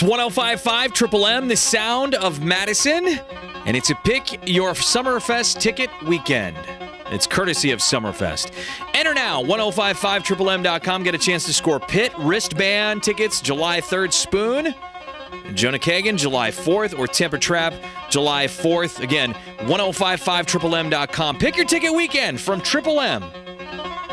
1055 Triple M, the sound of Madison, and it's a Pick Your Summerfest ticket weekend. It's courtesy of Summerfest. Enter now, 1055triplem.com. Get a chance to score Pitt wristband tickets July 3rd, Spoon, Jonah Kagan, July 4th, or Temper Trap, July 4th. Again, 1055triplem.com. Pick your ticket weekend from Triple M.